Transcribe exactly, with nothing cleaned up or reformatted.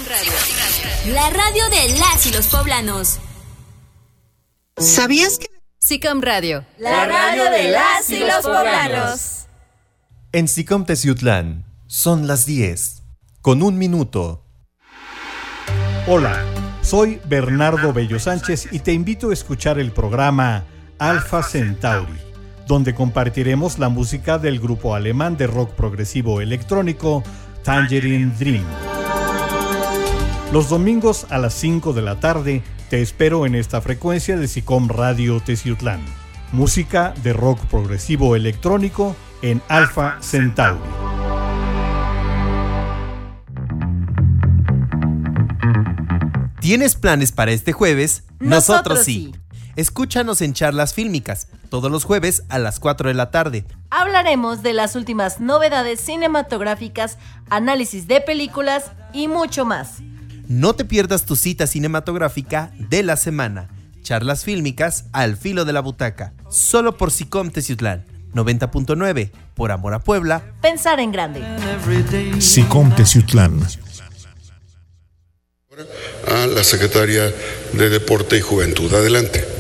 Radio. La radio de las y los poblanos. ¿Sabías que? SICOM Radio. La radio de las y los poblanos. En SICOM Teciutlán son las diez, con un minuto. Hola, soy Bernardo Bello Sánchez y te invito a escuchar el programa Alpha Centauri, donde compartiremos la música del grupo alemán de rock progresivo electrónico Tangerine Dream. Los domingos a las cinco de la tarde te espero en esta frecuencia de SICOM Radio Teciutlán. Música de rock progresivo electrónico en Alpha Centauri. ¿Tienes planes para este jueves? Nosotros, Nosotros sí. Escúchanos en Charlas Fílmicas, todos los jueves a las cuatro de la tarde. Hablaremos de las últimas novedades cinematográficas, análisis de películas y mucho más. No te pierdas tu cita cinematográfica de la semana. Charlas Fílmicas al filo de la butaca, solo por SICOM Teciutlán, noventa punto nueve, por amor a Puebla. Pensar en grande. SICOM Teciutlán. A la secretaria de Deporte y Juventud. Adelante.